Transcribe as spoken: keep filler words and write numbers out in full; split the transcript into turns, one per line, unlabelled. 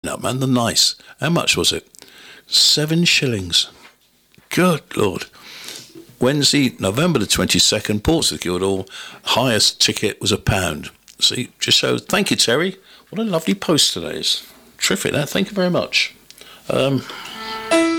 up, man. The nice. How much was it? Seven shillings. Good Lord. Wednesday, November the twenty-second, Portsmouth Guildhall. Highest ticket was a pound. See, just shows. Thank you, Terry. What a lovely post today is. Terrific, that. Thank you very much. Um...